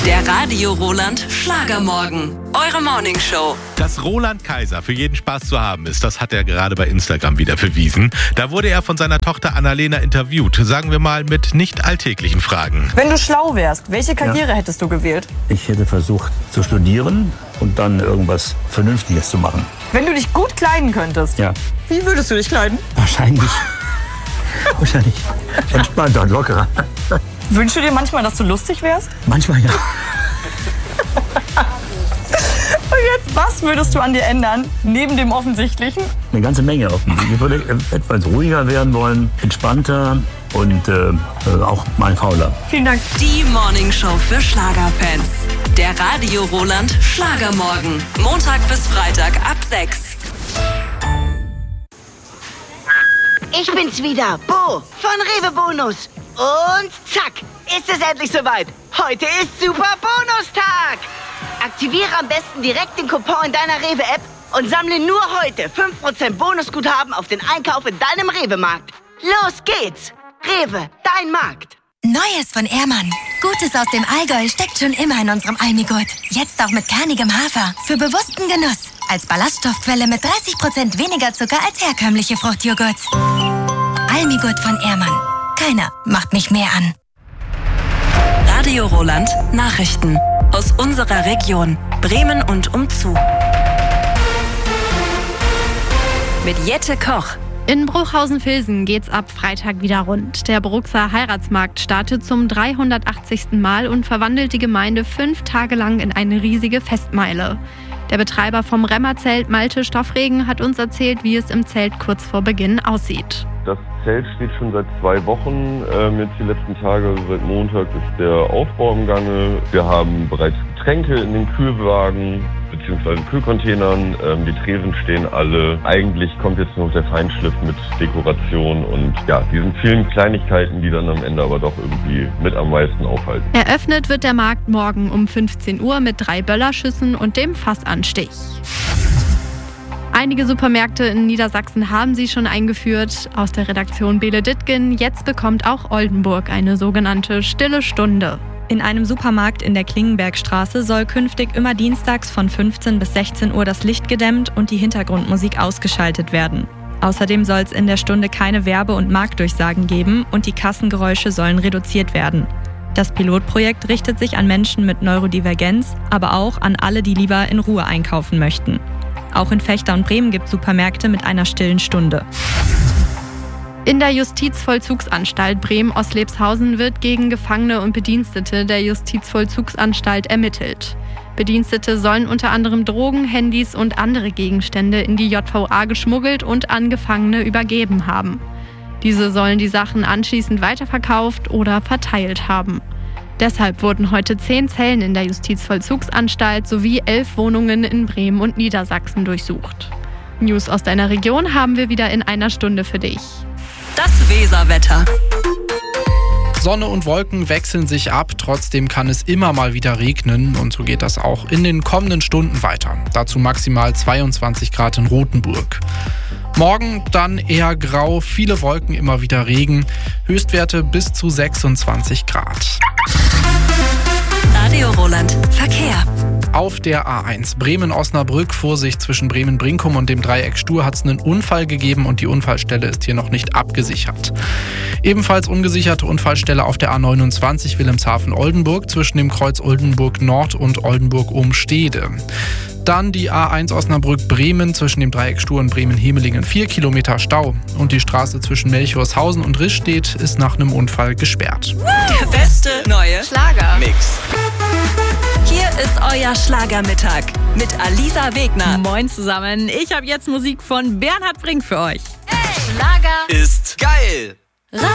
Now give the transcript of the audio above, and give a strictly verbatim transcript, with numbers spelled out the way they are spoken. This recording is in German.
Der Radio Roland Schlagermorgen. Eure Morningshow. Dass Roland Kaiser für jeden Spaß zu haben ist, das hat er gerade bei Instagram wieder bewiesen. Da wurde er von seiner Tochter Annalena interviewt, sagen wir mal mit nicht alltäglichen Fragen. Wenn du schlau wärst, welche Karriere ja. hättest du gewählt? Ich hätte versucht zu studieren und dann irgendwas Vernünftiges zu machen. Wenn du dich gut kleiden könntest, ja. Wie würdest du dich kleiden? Wahrscheinlich, wahrscheinlich entspannter und lockerer. Wünschst du dir manchmal, dass du lustig wärst? Manchmal ja. Und jetzt, was würdest du an dir ändern, neben dem Offensichtlichen? Eine ganze Menge offensichtlich. Ich würde etwas ruhiger werden wollen, entspannter und äh, auch mal fauler. Vielen Dank. Die Morningshow für Schlagerfans. Der Radio Roland Schlagermorgen. Montag bis Freitag ab sechs. Ich bin's wieder, Bo von Rewe Bonus. Und zack, ist es endlich soweit. Heute ist Super Bonustag. Aktiviere am besten direkt den Coupon in deiner Rewe-App und sammle nur heute fünf Prozent Bonusguthaben auf den Einkauf in deinem Rewe-Markt. Los geht's. Rewe, dein Markt. Neues von Ehrmann. Gutes aus dem Allgäu steckt schon immer in unserem Almigurt. Jetzt auch mit kernigem Hafer. Für bewussten Genuss. Als Ballaststoffquelle mit dreißig Prozent weniger Zucker als herkömmliche Fruchtjoghurts. Almigurt von Ehrmann. Keiner macht mich mehr an. Radio Roland Nachrichten. Aus unserer Region. Bremen und umzu. Mit Jette Koch. In Bruchhausen-Vilsen geht's ab Freitag wieder rund. Der Bruxer Heiratsmarkt startet zum dreihundertachtzigsten Mal und verwandelt die Gemeinde fünf Tage lang in eine riesige Festmeile. Der Betreiber vom Remmerzelt, Malte Stoffregen, hat uns erzählt, wie es im Zelt kurz vor Beginn aussieht. Das Zelt steht schon seit zwei Wochen. Ähm, jetzt die letzten Tage, seit Montag, ist der Aufbau im Gange. Wir haben bereits Getränke in den Kühlwagen bzw. Kühlcontainern. Ähm, die Tresen stehen alle. Eigentlich kommt jetzt noch der Feinschliff mit Dekoration und ja, diesen vielen Kleinigkeiten, die dann am Ende aber doch irgendwie mit am meisten aufhalten. Eröffnet wird der Markt morgen um fünfzehn Uhr mit drei Böllerschüssen und dem Fassanstich. Einige Supermärkte in Niedersachsen haben sie schon eingeführt. Aus der Redaktion Bele Dittgen, jetzt bekommt auch Oldenburg eine sogenannte Stille Stunde. In einem Supermarkt in der Klingenbergstraße soll künftig immer dienstags von fünfzehn bis sechzehn Uhr das Licht gedämmt und die Hintergrundmusik ausgeschaltet werden. Außerdem soll es in der Stunde keine Werbe- und Marktdurchsagen geben und die Kassengeräusche sollen reduziert werden. Das Pilotprojekt richtet sich an Menschen mit Neurodivergenz, aber auch an alle, die lieber in Ruhe einkaufen möchten. Auch in Vechta und Bremen gibt es Supermärkte mit einer stillen Stunde. In der Justizvollzugsanstalt Bremen-Oslepshausen wird gegen Gefangene und Bedienstete der Justizvollzugsanstalt ermittelt. Bedienstete sollen unter anderem Drogen, Handys und andere Gegenstände in die J V A geschmuggelt und an Gefangene übergeben haben. Diese sollen die Sachen anschließend weiterverkauft oder verteilt haben. Deshalb wurden heute zehn Zellen in der Justizvollzugsanstalt sowie elf Wohnungen in Bremen und Niedersachsen durchsucht. News aus deiner Region haben wir wieder in einer Stunde für dich. Das Weserwetter. Sonne und Wolken wechseln sich ab, trotzdem kann es immer mal wieder regnen und so geht das auch in den kommenden Stunden weiter. Dazu maximal zweiundzwanzig Grad in Rothenburg. Morgen dann eher grau, viele Wolken, immer wieder Regen, Höchstwerte bis zu sechsundzwanzig Grad. Radio Roland Verkehr. Auf der A eins Bremen-Osnabrück, Vorsicht zwischen Bremen-Brinkum und dem Dreieck Stur, hat es einen Unfall gegeben und die Unfallstelle ist hier noch nicht abgesichert. Ebenfalls ungesicherte Unfallstelle auf der A neunundzwanzig Wilhelmshaven-Oldenburg zwischen dem Kreuz Oldenburg Nord und Oldenburg-Umstede. Dann die A eins Osnabrück-Bremen zwischen dem Dreieck Stur und Bremen-Hemelingen, vier Kilometer Stau. Und die Straße zwischen Melchorshausen und Ristedt ist nach einem Unfall gesperrt. Der beste neue Schlager-Mix. Hier ist euer Schlagermittag mit Alisa Wegner. Moin zusammen, ich habe jetzt Musik von Bernhard Brink für euch. Hey, Schlager ist geil.